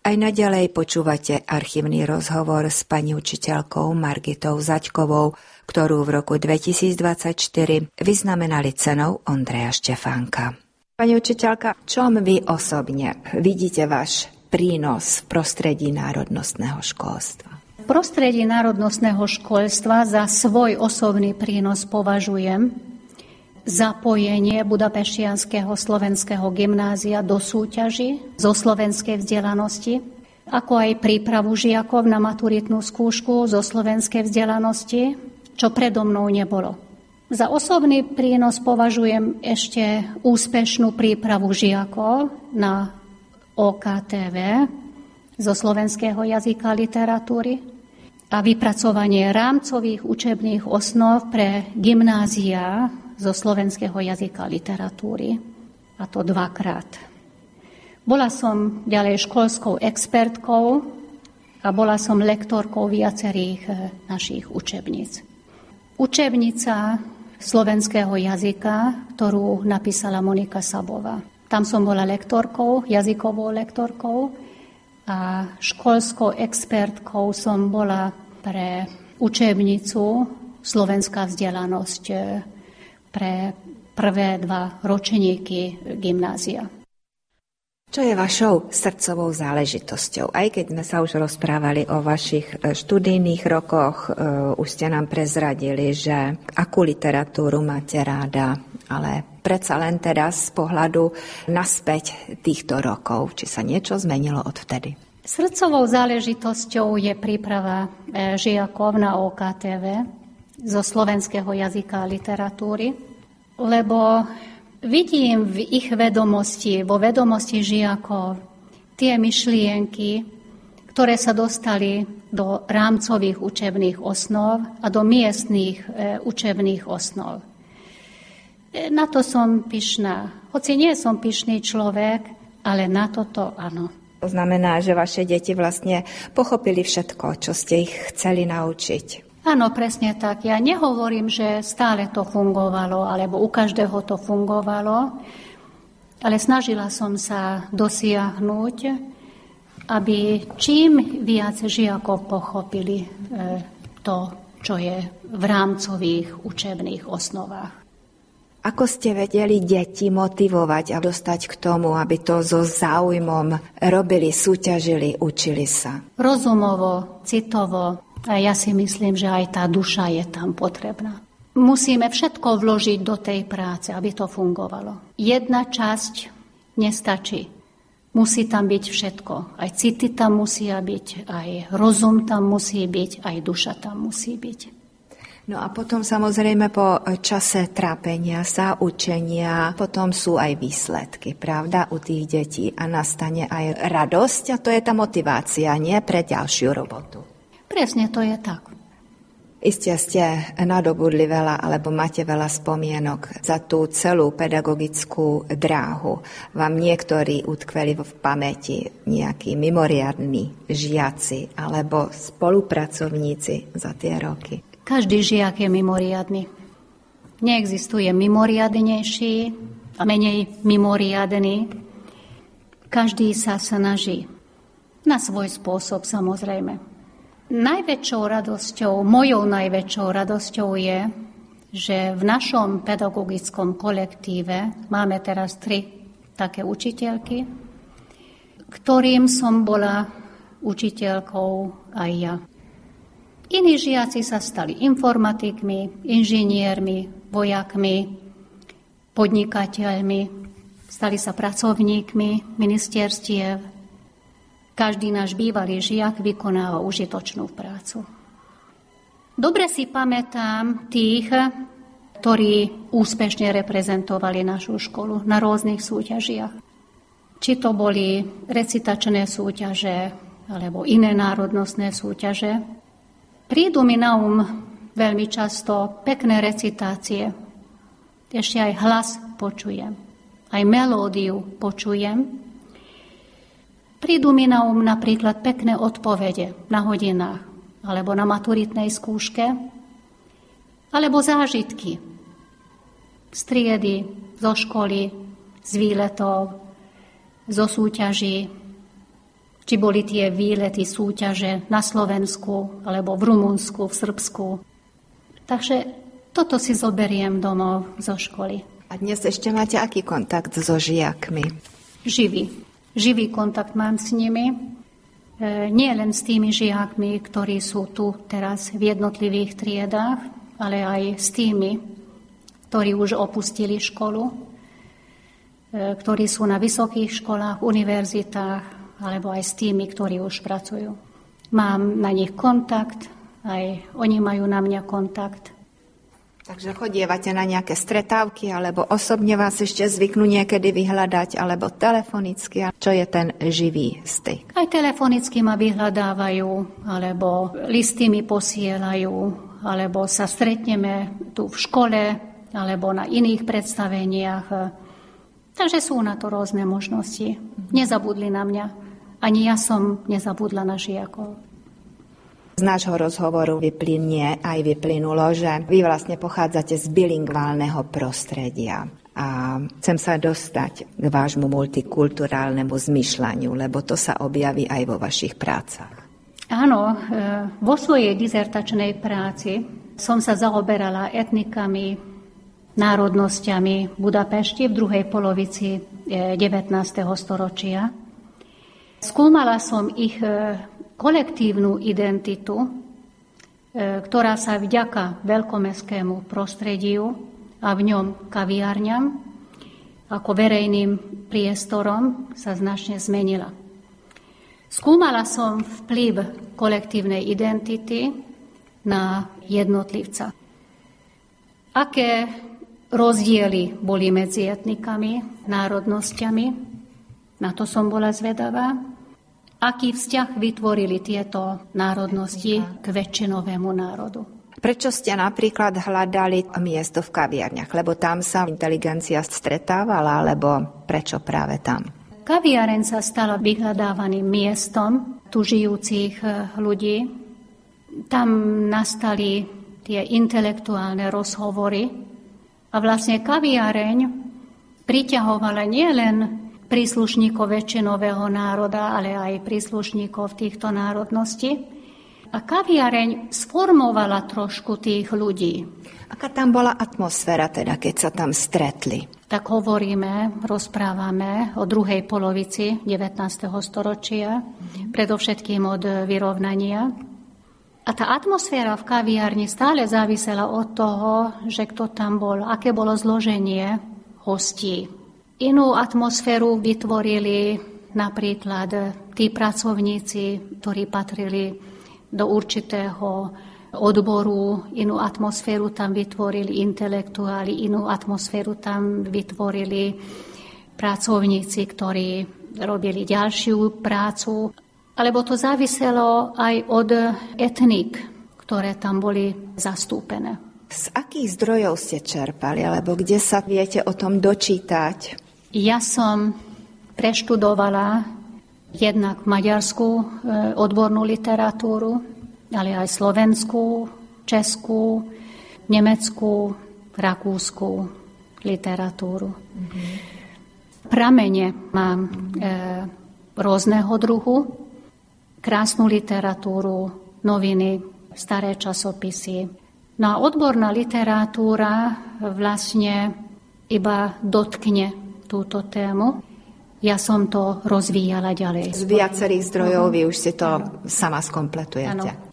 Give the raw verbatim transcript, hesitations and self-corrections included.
Aj naďalej počúvate archívny rozhovor s pani učiteľkou Margitou Zaďkovou, ktorú v roku dvetisícdvadsaťštyri vyznamenali cenou Ondreja Štefánka. Pani učiteľka, čom vy osobne vidíte váš prínos v prostredí národnostného školstva? V prostredí národnostného školstva za svoj osobný prínos považujem zapojenie Budapeštianskeho slovenského gymnázia do súťaži zo slovenskej vzdelanosti, ako aj prípravu žiakov na maturitnú skúšku zo slovenskej vzdelanosti, čo predo mnou nebolo. Za osobný prínos považujem ešte úspešnú prípravu žiakov na ó ká té vé zo slovenského jazyka a literatúry a vypracovanie rámcových učebných osnov pre gymnázia zo slovenského jazyka a literatúry, a to dvakrát. Bola som ďalej školskou expertkou a bola som lektorkou viacerých našich učebníc. Učebnica slovenského jazyka, ktorú napísala Monika Sabová. Tam som bola lektorkou, jazykovou lektorkou a školskou expertkou som bola pre učebnicu Slovenská vzdelanosť pre prvé dva ročníky gymnázia. Čo je vašou srdcovou záležitosťou? Aj keď sme sa už rozprávali o vašich študijných rokoch, už ste nám prezradili, že akú literatúru máte ráda, ale predsa len teraz z pohľadu naspäť týchto rokov, či sa niečo zmenilo odvtedy? Srdcovou záležitosťou je príprava žiakov na ó ká té vé zo slovenského jazyka a literatúry, lebo vidím v ich vedomosti, vo vedomosti žiakov tie myšlienky, ktoré sa dostali do rámcových učebných osnov a do miestnych e, učebných osnov. E, na to som pyšná. Hoci nie som pyšný človek, ale na toto áno. To znamená, že vaše deti vlastne pochopili všetko, čo ste ich chceli naučiť. Áno, presne tak. Ja nehovorím, že stále to fungovalo, alebo u každého to fungovalo, ale snažila som sa dosiahnuť, aby čím viac žiakov pochopili to, čo je v rámcových učebných osnovách. Ako ste vedeli deti motivovať a dostať k tomu, aby to so záujmom robili, súťažili, učili sa? Rozumovo, citovo. A ja si myslím, že aj tá duša je tam potrebná. Musíme všetko vložiť do tej práce, aby to fungovalo. Jedna časť nestačí. Musí tam byť všetko. Aj city tam musia byť, aj rozum tam musí byť, aj duša tam musí byť. No a potom samozrejme po čase trápenia sa, učenia, potom sú aj výsledky, pravda, u tých detí. A nastane aj radosť a to je tá motivácia, nie pre ďalšiu robotu. Presne to je tak. Iste ste nadobudli veľa, alebo máte veľa spomienok za tú celú pedagogickú dráhu. Vám niektorí utkveli v pamäti nejakí mimoriadni žiaci alebo spolupracovníci za tie roky? Každý žiak je mimoriadny. Neexistuje mimoriadnejší a menej mimoriadny. Každý sa snaží. Na svoj spôsob, samozrejme. Najväčšou radosťou, mojou najväčšou radosťou je, že v našom pedagogickom kolektíve máme teraz tri také učiteľky, ktorým som bola učiteľkou aj ja. Iní žiaci sa stali informatikmi, inžiniermi, vojakmi, podnikateľmi, stali sa pracovníkmi ministerstiev. Každý náš bývalý žiak vykonáva užitočnú prácu. Dobre si pamätám tých, ktorí úspešne reprezentovali našu školu na rôznych súťažiach. Či to boli recitačné súťaže, alebo iné národnostné súťaže. Prídu mi na um veľmi často pekné recitácie. Ešte aj hlas počujem, aj melódiu počujem. Prídu mi na um napríklad pekné odpovede na hodinách, alebo na maturitnej skúške, alebo zážitky z triedy, zo školy, z výletov, zo súťaží, či boli tie výlety, súťaže na Slovensku, alebo v Rumunsku, v Srbsku. Takže toto si zoberiem domov zo školy. A dnes ešte máte aký kontakt so žiakmi? Živý. Živý kontakt mám s nimi. E, nie len s tými žiakmi, ktorí sú tu teraz v jednotlivých triedách, ale aj s tými, ktorí už opustili školu, e, ktorí sú na vysokých školách, univerzitách, alebo aj s tými, ktorí už pracujú. Mám na nich kontakt, aj oni majú na mňa kontakt. Takže chodievate na nejaké stretávky, alebo osobne vás ešte zvyknú niekedy vyhľadať, alebo telefonicky. Čo je ten živý styk? Aj telefonicky ma vyhľadávajú, alebo listy mi posielajú, alebo sa stretneme tu v škole, alebo na iných predstaveniach. Takže sú na to rôzne možnosti. Nezabudli na mňa. Ani ja som nezabudla na žiakov. Z nášho rozhovoru vyplynie, aj vyplynulo, že vy vlastne pochádzate z bilingválneho prostredia. A chcem sa dostať k vášmu multikulturálnemu zmyšľaniu, lebo to sa objaví aj vo vašich prácach. Áno, vo svojej dizertačnej práci som sa zaoberala etnikami, národnosťami Budapešti v druhej polovici devätnásteho storočia. Skúmala som ich kolektívnu identitu, ktorá sa vďaka veľkomestskému prostrediu a v ňom kaviárňam ako verejným priestorom sa značne zmenila. Skúmala som vplyv kolektívnej identity na jednotlivca. Aké rozdiely boli medzi etnikami, národnosťami? Na to som bola zvedavá. Aký vzťah vytvorili tieto národnosti k väčšinovému národu? Prečo ste napríklad hľadali miesto v kaviarniach? Lebo tam sa inteligencia stretávala, alebo prečo práve tam? Kaviareň sa stala vyhľadávaným miestom tu žijúcich ľudí. Tam nastali tie intelektuálne rozhovory a vlastne kaviareň priťahovala nielen príslušníkov väčšinového národa, ale aj príslušníkov týchto národností. A kaviareň sformovala trošku tých ľudí. Aká tam bola atmosféra teda, keď sa tam stretli? Tak hovoríme, rozprávame o druhej polovici devätnásteho storočia, mm-hmm. predovšetkým od vyrovnania. A tá atmosféra v kaviarni stále závisela od toho, že kto tam bol, aké bolo zloženie hostí. Inú atmosféru vytvorili napríklad tí pracovníci, ktorí patrili do určitého odboru, inú atmosféru tam vytvorili intelektuáli, inú atmosféru tam vytvorili pracovníci, ktorí robili ďalšiu prácu. Alebo to záviselo aj od etník, ktoré tam boli zastúpené. Z akých zdrojov ste čerpali, alebo kde sa viete o tom dočítať? Ja som preštudovala jednak maďarskú odbornú literatúru, ale aj slovenskú, českú, nemeckú, rakúsku literatúru. Mm-hmm. Pramene mám e, rôzneho druhu, krásnu literatúru, noviny, staré časopisy. No a odborná literatúra vlastne iba dotkne túto tému. Ja som to rozvíjala ďalej. Z viacerých zdrojov vy už si to sama skompletujete. Áno.